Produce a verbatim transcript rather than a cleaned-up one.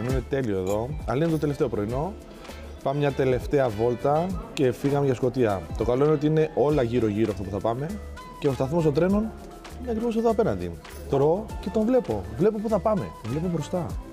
πρωινό είναι τέλειο εδώ. Αλλά είναι το τελευταίο πρωινό. Πάμε μια τελευταία βόλτα και φύγαμε για Σκωτία. Το καλό είναι ότι είναι όλα γύρω-γύρω αυτό που θα πάμε και ο σταθμός των τρένων είναι ακριβώς εδώ απέναντι. Τρώω και τον βλέπω. Βλέπω πού θα πάμε. Τον βλέπω μπροστά.